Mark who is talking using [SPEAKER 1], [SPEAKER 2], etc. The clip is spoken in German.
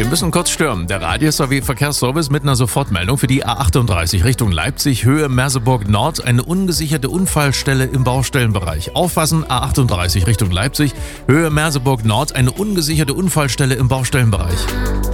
[SPEAKER 1] Wir müssen kurz stören. Der Radio-SW-Verkehrsservice mit einer Sofortmeldung für die A38 Richtung Leipzig, Höhe Merseburg Nord, eine ungesicherte Unfallstelle im Baustellenbereich. Aufpassen, A38 Richtung Leipzig, Höhe Merseburg Nord, eine ungesicherte Unfallstelle im Baustellenbereich.